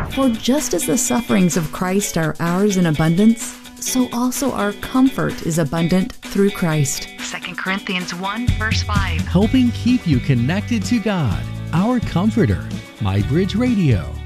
For just as the sufferings of Christ are ours in abundance, so also our comfort is abundant through Christ. 2 Corinthians 1, verse 5. Helping keep you connected to God, our Comforter. MyBridge Radio.